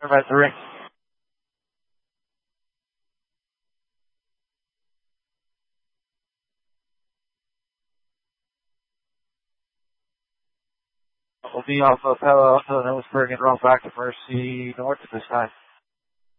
About 3. We'll be off of Palo Alto, Lewisburg, and roll back to Mercy North at this time.